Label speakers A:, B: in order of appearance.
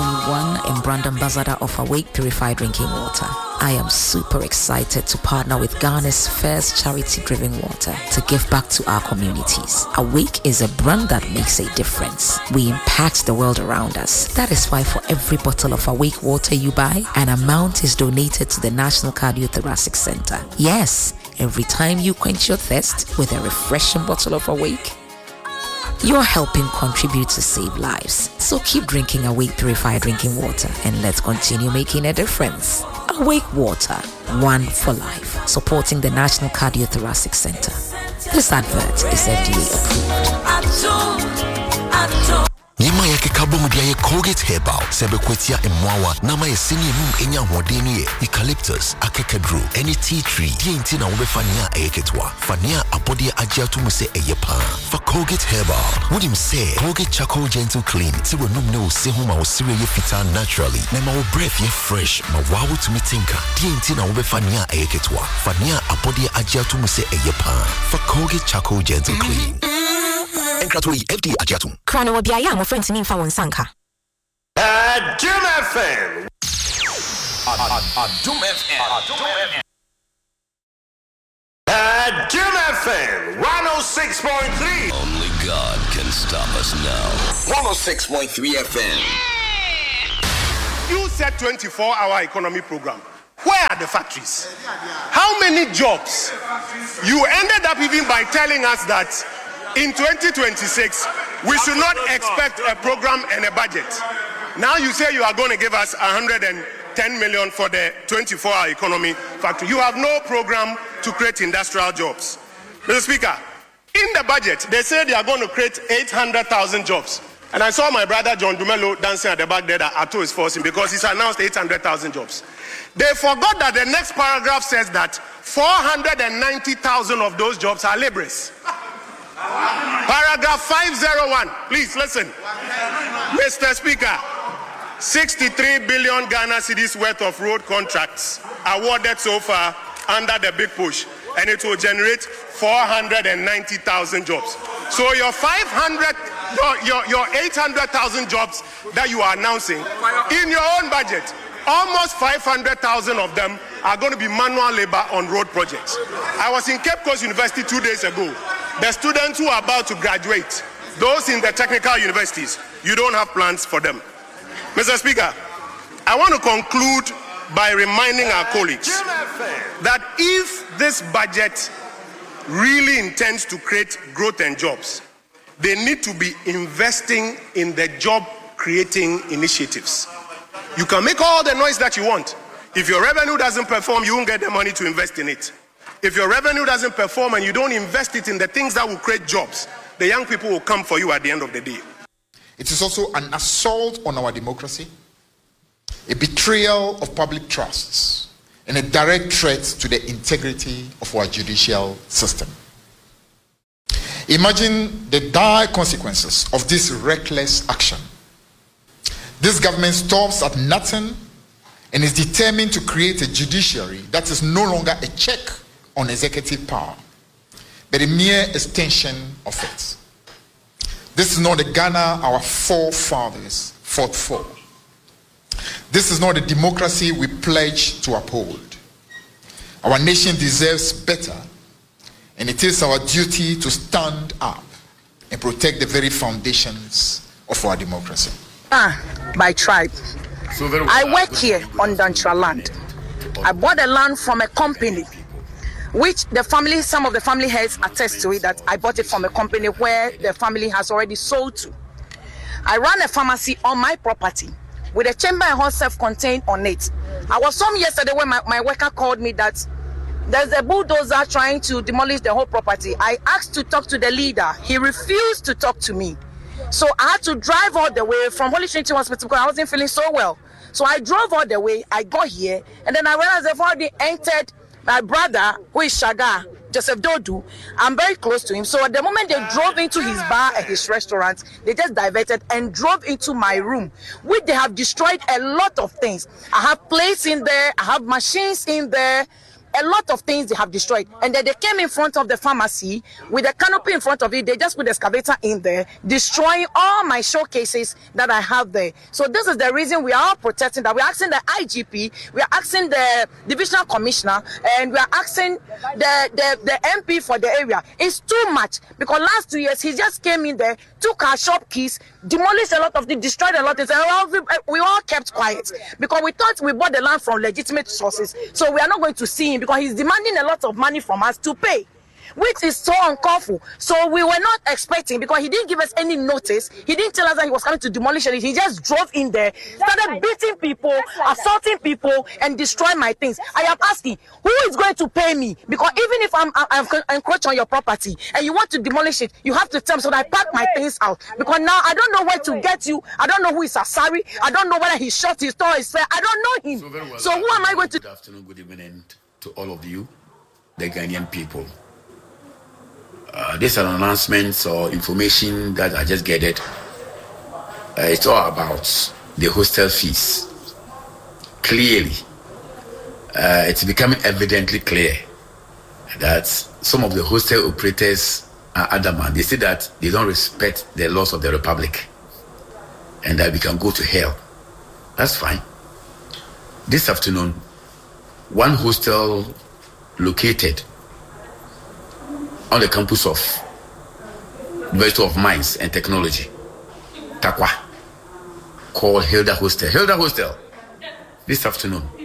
A: 2021 in Brandon Ambassador of Awake Purified Drinking Water. I am super excited to partner with Ghana's first charity-driven water to give back to our communities. Awake is a brand that makes a difference. We impact the world around us. That is why for every bottle of Awake water you buy, an amount is donated to the National Cardiothoracic Center. Yes, every time you quench your thirst with a refreshing bottle of Awake, you're helping contribute to save lives. So keep drinking Awake Purified Drinking Water and let's continue making a difference. Awake Water, one for life, supporting the National Cardiothoracic Center. This advert is FDA approved.
B: Nima yake kabum diye Colgate Herbal sebe kwetia emwawa nama ye sini mum enya hodeni ye eucalyptus akekedru any tea tree die nti na wobefania ayeketwa fania abode agiatu mu se eyepa for Colgate Herbal would say Colgate Charcoal Gentle Clean ti wonum ne ose ho ma osire ye fita naturally na ma wo breath ye fresh ma wawo tumi tinka die nti na wobefania ayeketwa fania abode agiatu mu se eyepa for Colgate Charcoal Gentle Clean. Enkratoi FD Ajatum.
C: Krano wabiaya mo friends mi mfa wonsanka.
D: Jim FM. Jim FM. Jim FM 106.3.
E: Only God can stop us now.
D: 106.3 FM. You said 24-hour economy program. Where are the factories? How many jobs? You ended up even by telling us that in 2026, we should not expect a program and a budget. Now you say you are going to give us 110 million for the 24-hour economy factory. You have no program to create industrial jobs. Mr. Speaker, in the budget, they say they are going to create 800,000 jobs. And I saw my brother John Dumelo dancing at the back there that Ato is forcing because he's announced 800,000 jobs. They forgot that the next paragraph says that 490,000 of those jobs are laborers. Paragraph 501, please listen. Mr. Speaker, 63 billion Ghana cedis worth of road contracts awarded so far under the big push, and it will generate 490,000 jobs. So your 800,000 jobs that you are announcing in your own budget, almost 500,000 of them are going to be manual labor on road projects. I was in Cape Coast University 2 days ago. The students who are about to graduate, those in the technical universities, you don't have plans for them. Mr. Speaker, I want to conclude by reminding our colleagues that if this budget really intends to create growth and jobs, they need to be investing in the job-creating initiatives. You can make all the noise that you want. If your revenue doesn't perform, you won't get the money to invest in it. If your revenue doesn't perform and you don't invest it in the things that will create jobs, the young people will come for you at the end of the day.
F: It is also an assault on our democracy, a betrayal of public trusts, and a direct threat to the integrity of our judicial system. Imagine the dire consequences of this reckless action. This government stops at nothing and is determined to create a judiciary that is no longer a check on executive power, but a mere extension of it. This is not the Ghana our forefathers fought for. This is not the democracy we pledge to uphold. Our nation deserves better, and it is our duty to stand up and protect the very foundations of our democracy.
G: By tribe. I work here on Dantra land. I bought the land from a company, which the family, some of the family heads attest to it, that I bought it from a company where the family has already sold to. I run a pharmacy on my property with a chamber and hall self-contained on it. I was home yesterday when my worker called me that there's a bulldozer trying to demolish the whole property. I asked to talk to the leader. He refused to talk to me. So I had to drive all the way from Holy Trinity Hospital because I wasn't feeling so well. So I drove all the way. I got here, and then I realized I've already entered my brother, who is Shaga, Joseph Dodu. I'm very close to him. So at the moment they drove into his bar and his restaurant, they just diverted and drove into my room, which they have destroyed a lot of things. I have plates in there. I have machines in there. a lot of things they have destroyed. And then they came in front of the pharmacy with a canopy in front of it. They just put the excavator in there, destroying all my showcases that I have there. So this is the reason we are all protesting that. We're asking the IGP, we are asking the divisional commissioner, and we are asking the MP for the area. It's too much, because last 2 years he just came in there, took our shop keys, demolished a lot of things, destroyed a lot of things, and we all kept quiet because we thought we bought the land from legitimate sources. So we are not going to see him because he's demanding a lot of money from us to pay, which is so uncalled for. So we were not expecting, because he didn't give us any notice. He didn't tell us that he was coming to demolish it. He just drove in there, started beating people, assaulting people, and destroying my things. I am asking, who is going to pay me? Because even if I'm encroaching on your property and you want to demolish it, you have to tell me so that I pack my things out. Because now I don't know where to get you. I don't know who is Asari. I don't know whether he shot his store is fair. I don't know him. So who am I going to?
H: Good afternoon, good evening to all of you, the Ghanaian people. These are announcements or information that I just gathered. It's all about the hostel fees. Clearly, it's becoming evidently clear that some of the hostel operators are adamant. They say that they don't respect the laws of the Republic and that we can go to hell. That's fine. This afternoon, one hostel located on the campus of University of Mines and Technology, Takwa, called Hilda Hostel. Hilda Hostel, this afternoon,